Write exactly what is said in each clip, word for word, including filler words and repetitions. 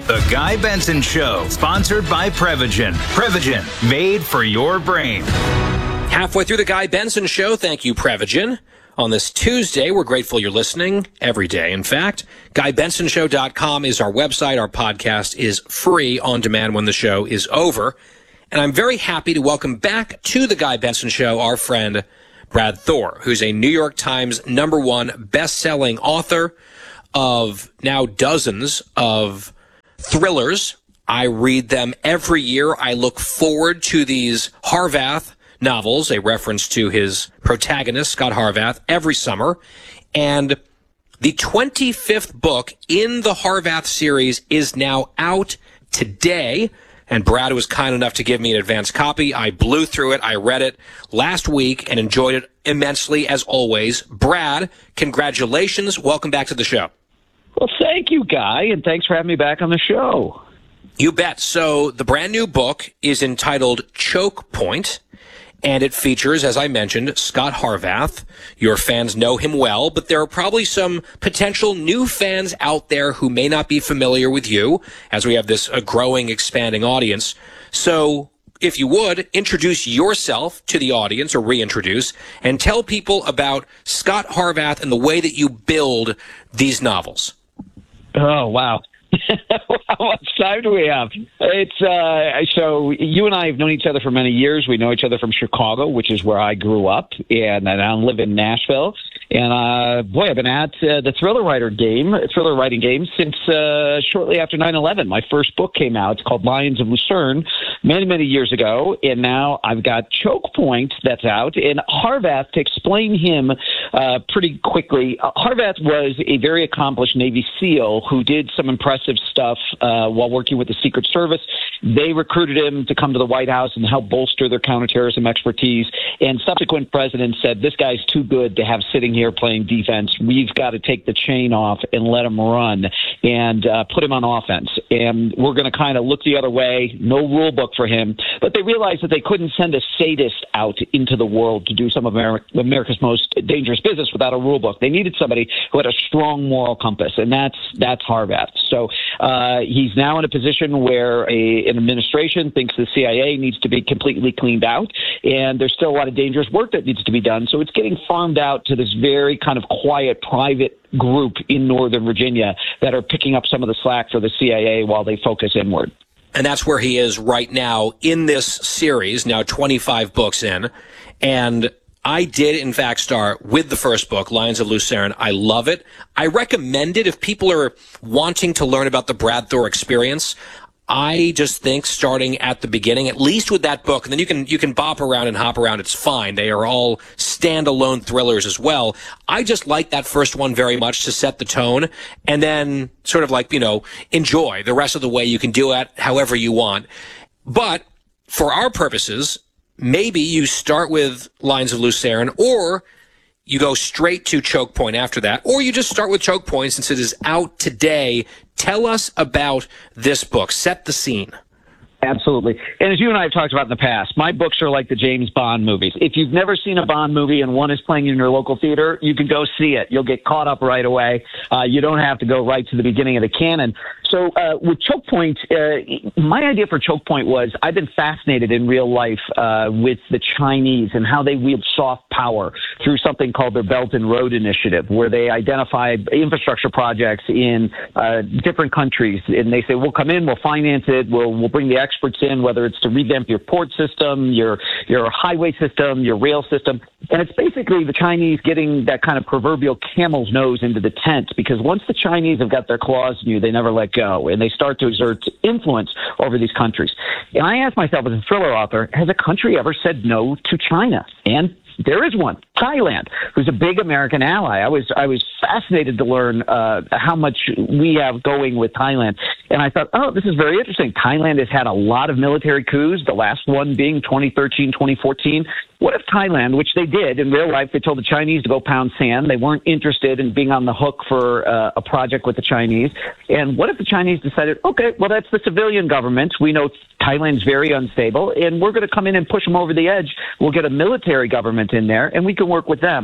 The Guy Benson Show, sponsored by Prevagen. Prevagen, made for your brain. Halfway through the Guy Benson Show, thank you, Prevagen. On this Tuesday, we're grateful you're listening every day. In fact, guy benson show dot com is our website. Our podcast is free on demand when the show is over. And I'm very happy to welcome back to the Guy Benson Show our friend Brad Thor, who's a New York Times number one best-selling author of now dozens of thrillers. I read them every year. I look forward to these Harvath novels, a reference to his protagonist, Scott Harvath, every summer. And the twenty-fifth book in the Harvath series is now out today. And Brad was kind enough to give me an advance copy. I blew through it. I read it last week and enjoyed it immensely, as always. Brad, congratulations. Welcome back to the show. Well, thank you, Guy, and thanks for having me back on the show. You bet. So the brand new book is entitled Choke Point. And it features, as I mentioned, Scott Harvath. Your fans know him well, but there are probably some potential new fans out there who may not be familiar with you, as we have this uh, growing, expanding audience. So, if you would, introduce yourself to the audience, or reintroduce, and tell people about Scott Harvath and the way that you build these novels. Oh, wow. How much time do we have? It's uh, so you and I have known each other for many years. We know each other from Chicago, which is where I grew up, and I now live in Nashville. And uh, boy, I've been at uh, the thriller writer game, thriller writing game, since uh, shortly after nine eleven. My first book came out. It's called Lions of Lucerne, many, many years ago. And now I've got Choke Point that's out. And Harvath, to explain him uh, pretty quickly, uh, Harvath was a very accomplished Navy SEAL who did some impressive stuff uh, while working with the Secret Service. They recruited him to come to the White House and help bolster their counterterrorism expertise. And subsequent presidents said, this guy's too good to have sitting here playing defense. We've got to take the chain off and let him run and uh, put him on offense. And we're going to kind of look the other way. No rule book for him. But they realized that they couldn't send a sadist out into the world to do some of Ameri- America's most dangerous business without a rule book. They needed somebody who had a strong moral compass, and that's that's Harvath. So uh, he's now in a position where a, an administration thinks the C I A needs to be completely cleaned out, and there's still a lot of dangerous work that needs to be done. So it's getting farmed out to this very kind of quiet, private group in Northern Virginia that are picking up some of the slack for the C I A while they focus inward. And that's where he is right now in this series, now twenty-five books in. And I did, in fact, start with the first book, Lions of Lucerne. I love it. I recommend it if people are wanting to learn about the Brad Thor experience. I just think starting at the beginning, at least with that book, and then you can you can bop around and hop around. It's fine. They are all standalone thrillers as well. I just like that first one very much to set the tone, and then sort of like, you know, enjoy the rest of the way. You can do it however you want. But for our purposes, maybe you start with Lions of Lucerne, or you go straight to Choke Point after that, or you just start with Choke Point since it is out today. Tell us about this book. Set the scene. Absolutely. And as you and I have talked about in the past, my books are like the James Bond movies. If you've never seen a Bond movie and one is playing in your local theater, you can go see it. You'll get caught up right away. Uh, you don't have to go right to the beginning of the canon. So uh, with Choke Point, uh, my idea for Choke Point was I've been fascinated in real life uh, with the Chinese and how they wield soft power through something called their Belt and Road Initiative, where they identify infrastructure projects in uh, different countries. And they say, we'll come in, we'll finance it, we'll, we'll bring the experts in, whether it's to revamp your port system, your, your highway system, your rail system. And it's basically the Chinese getting that kind of proverbial camel's nose into the tent, because once the Chinese have got their claws in you, they never let go, and they start to exert influence over these countries. And I asked myself as a thriller author, has a country ever said no to China? And there is one, Thailand, who's a big American ally. I was I was fascinated to learn uh, how much we have going with Thailand. And I thought, oh, this is very interesting. Thailand has had a lot of military coups, the last one being twenty thirteen, twenty fourteen. What if Thailand, which they did in real life, they told the Chinese to go pound sand. They weren't interested in being on the hook for uh, a project with the Chinese. And what if the Chinese decided, okay, well, that's the civilian government. We know Thailand's very unstable, and we're going to come in and push them over the edge. We'll get a military government in there, and we can work with them.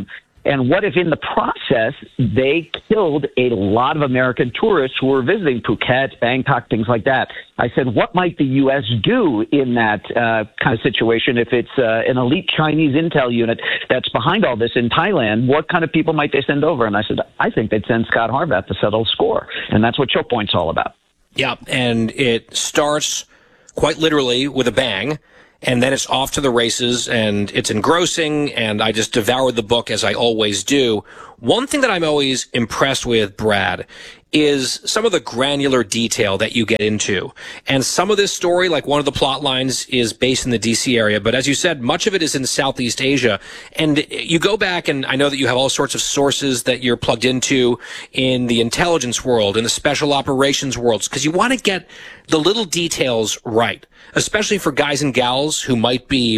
And what if in the process they killed a lot of American tourists who were visiting Phuket, Bangkok, things like that? I said, what might the U S do in that uh, kind of situation if it's uh, an elite Chinese intel unit that's behind all this in Thailand? What kind of people might they send over? And I said, I think they'd send Scott Harvath to settle the score. And that's what Choke Point's all about. Yeah, and it starts quite literally with a bang. And then it's off to the races, and it's engrossing, and I just devoured the book as I always do. One thing that I'm always impressed with, Brad, is some of the granular detail that you get into. And some of this story, like one of the plot lines, is based in the D C area. But as you said, much of it is in Southeast Asia. And you go back, and I know that you have all sorts of sources that you're plugged into in the intelligence world, in the special operations worlds, because you want to get the little details right, especially for guys and gals who might be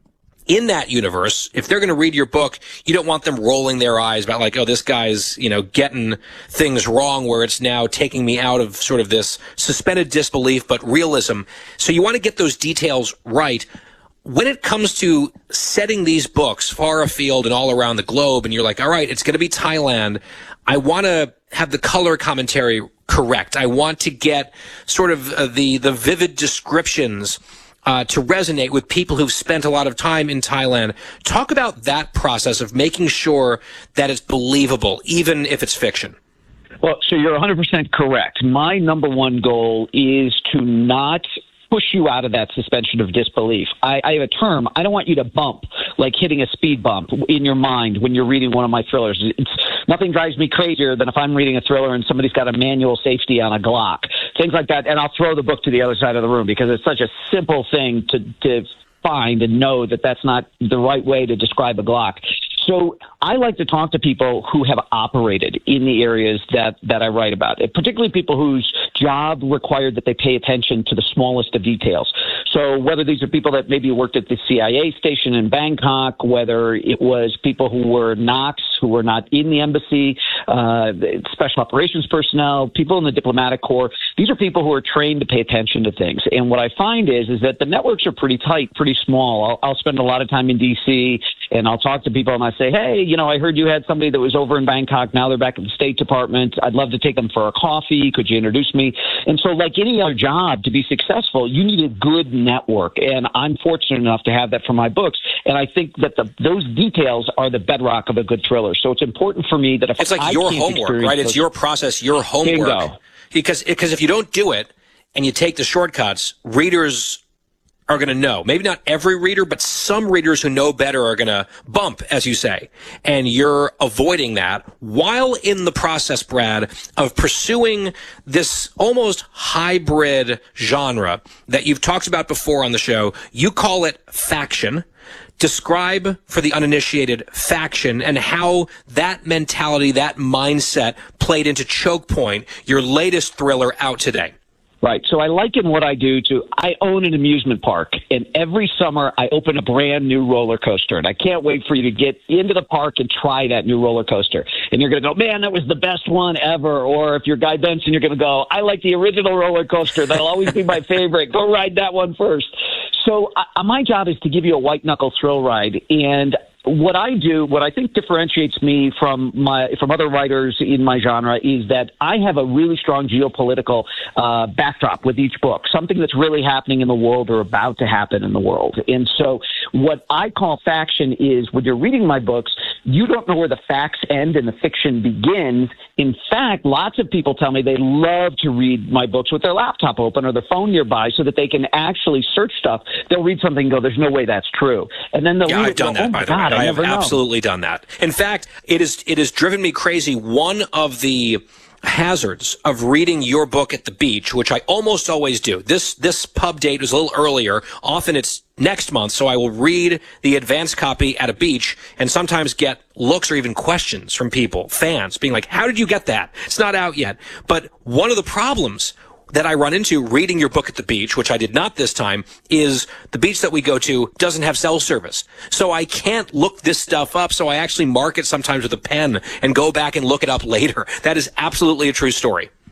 in that universe. If they're going to read your book, you don't want them rolling their eyes about like, oh, this guy's, you know, getting things wrong where it's now taking me out of sort of this suspended disbelief, but realism. So you want to get those details right. When it comes to setting these books far afield and all around the globe, and you're like, all right, it's going to be Thailand, I want to have the color commentary correct. I want to get sort of uh, the, the vivid descriptions Uh, to resonate with people who've spent a lot of time in Thailand. Talk about that process of making sure that it's believable, even if it's fiction. Well, so you're one hundred percent correct. My number one goal is to not push you out of that suspension of disbelief. I, I have a term. I don't want you to bump, like hitting a speed bump in your mind when you're reading one of my thrillers. It's, nothing drives me crazier than if I'm reading a thriller and somebody's got a manual safety on a Glock, things like that, and I'll throw the book to the other side of the room because it's such a simple thing to, to find and know that that's not the right way to describe a Glock. So I like to talk to people who have operated in the areas that, that I write about, particularly people whose job required that they pay attention to the smallest of details. So whether these are people that maybe worked at the C I A station in Bangkok, whether it was people who were N O C S, who were not in the embassy, uh, special operations personnel, people in the diplomatic corps, these are people who are trained to pay attention to things. And what I find is, is that the networks are pretty tight, pretty small. I'll, I'll spend a lot of time in D C and I'll talk to people and I say, hey, you know, I heard you had somebody that was over in Bangkok. Now they're back at the State Department. I'd love to take them for a coffee. Could you introduce me? And so like any other job, to be successful, you need a good network. And I'm fortunate enough to have that for my books. And I think that the, those details are the bedrock of a good thriller. So it's important for me that if it's like I your homework, right? It's your process, your homework. Bingo. Because, because if you don't do it and you take the shortcuts, readers are going to know. Maybe not every reader, but some readers who know better are going to bump, as you say. And you're avoiding that while in the process, Brad, of pursuing this almost hybrid genre that you've talked about before on the show. You call it faction. Describe for the uninitiated faction and how that mentality, that mindset played into Choke Point, your latest thriller out today. Right. So I liken what I do to, I own an amusement park, and every summer I open a brand new roller coaster, and I can't wait for you to get into the park and try that new roller coaster. And you're going to go, man, that was the best one ever. Or if you're Guy Benson, you're going to go, I like the original roller coaster. That'll always be my favorite. Go ride that one first. So uh, my job is to give you a white-knuckle thrill ride, and what I do, what I think differentiates me from my from other writers in my genre is that I have a really strong geopolitical uh, backdrop with each book, something that's really happening in the world or about to happen in the world. And so what I call faction is when you're reading my books, you don't know where the facts end and the fiction begins. In fact, lots of people tell me they love to read my books with their laptop open or their phone nearby so that they can actually search stuff. They'll read something and go, there's no way that's true. And then they'll yeah, read I've it done and go, that, oh by my the way. God, I, I have never know. absolutely done that. In fact, it is it has driven me crazy. One of the hazards of reading your book at the beach, which I almost always do. This this pub date was a little earlier. Often it's next month, so I will read the advanced copy at a beach and sometimes get looks or even questions from people, fans, being like, how did you get that? It's not out yet. But one of the problems that I run into reading your book at the beach, which I did not this time, is the beach that we go to doesn't have cell service. So I can't look this stuff up, so I actually mark it sometimes with a pen and go back and look it up later. That is absolutely a true story.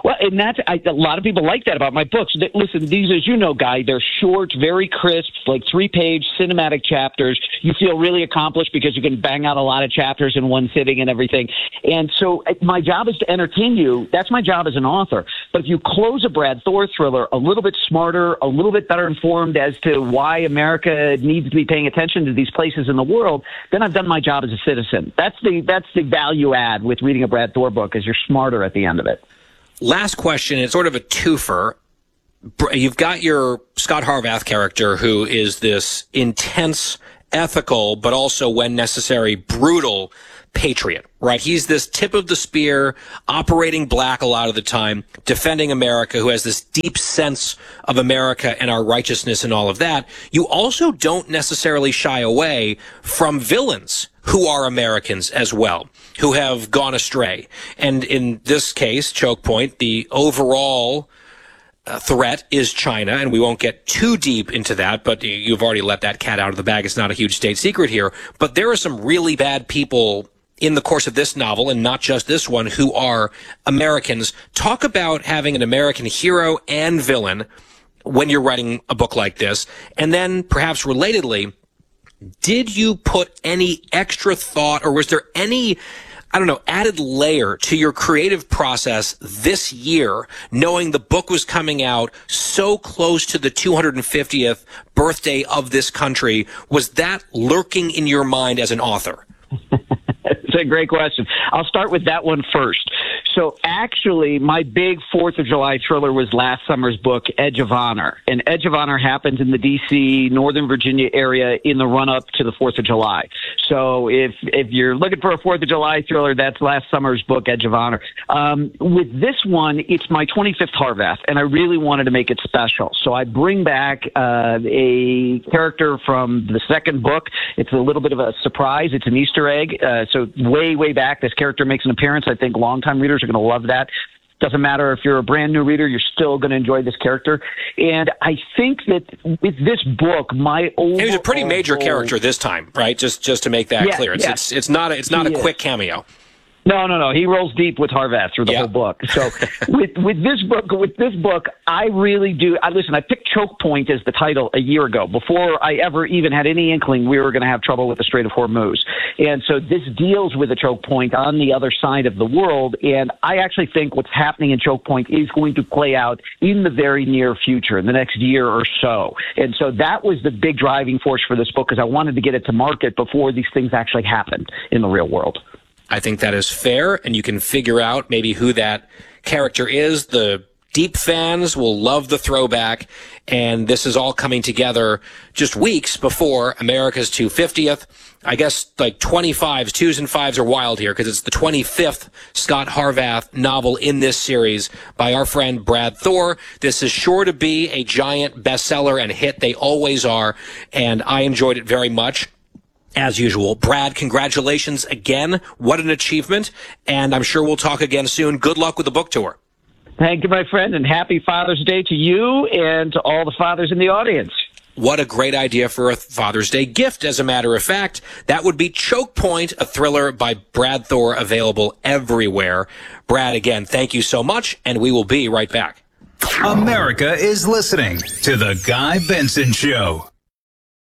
Well, and that's I, a lot of people like that about my books. They, listen, these, as you know, Guy, they're short, very crisp, like three-page cinematic chapters. You feel really accomplished because you can bang out a lot of chapters in one sitting and everything. And so my job is to entertain you. That's my job as an author. But if you close a Brad Thor thriller a little bit smarter, a little bit better informed as to why America needs to be paying attention to these places in the world, then I've done my job as a citizen. That's the that's the value add with reading a Brad Thor book, is you're smarter at the end of it. Last question, it's sort of a twofer. You've got your Scott Harvath character, who is this intense, ethical, but also, when necessary, brutal patriot, right? He's this tip of the spear, operating black a lot of the time, defending America, who has this deep sense of America and our righteousness and all of that. You also don't necessarily shy away from villains who are Americans as well, who have gone astray. And in this case, Choke Point, the overall uh, threat is China, and we won't get too deep into that, but you've already let that cat out of the bag. It's not a huge state secret here. But there are some really bad people in the course of this novel, and not just this one, who are Americans. Talk about having an American hero and villain when you're writing a book like this. And then, perhaps relatedly, did you put any extra thought, or was there any, I don't know, added layer to your creative process this year, knowing the book was coming out so close to the two hundred fiftieth birthday of this country? Was that lurking in your mind as an author? It's a great question. I'll start with that one first. So actually, my big fourth of July thriller was last summer's book, Edge of Honor. And Edge of Honor happens in the D C, Northern Virginia area in the run-up to the fourth of July. So if if you're looking for a fourth of July thriller, that's last summer's book, Edge of Honor. Um, with this one, it's my twenty-fifth Harvath, and I really wanted to make it special. So I bring back uh, a character from the second book. It's a little bit of a surprise. It's an Easter egg. Uh, so way, way back, this character makes an appearance. I think longtime readers are going to love that. Doesn't matter if you're a brand new reader, you're still going to enjoy this character. And I think that with this book, my overall... He was a pretty major goal, character this time, right? Just just to make that yeah, clear. It's, yeah. it's it's not a, it's not he a is. quick cameo. No, no, no. He rolls deep with Harvath through the yeah. whole book. So with with this book, with this book, I really do. I listen. I picked Choke Point as the title a year ago, before I ever even had any inkling we were going to have trouble with the Strait of Hormuz. And so this deals with a choke point on the other side of the world. And I actually think what's happening in Choke Point is going to play out in the very near future, in the next year or so. And so that was the big driving force for this book, because I wanted to get it to market before these things actually happened in the real world. I think that is fair, and you can figure out maybe who that character is. The deep fans will love the throwback, and this is all coming together just weeks before America's two hundred fiftieth. I guess like twenty-fives, twos and fives are wild here, because it's the twenty-fifth Scott Harvath novel in this series by our friend Brad Thor. This is sure to be a giant bestseller and hit. They always are, and I enjoyed it very much. As usual. Brad, congratulations again. What an achievement. And I'm sure we'll talk again soon. Good luck with the book tour. Thank you, my friend, and happy Father's Day to you and to all the fathers in the audience. What a great idea for a Father's Day gift, as a matter of fact. That would be Choke Point, a thriller by Brad Thor, available everywhere. Brad, again, thank you so much, and we will be right back. America is listening to The Guy Benson Show.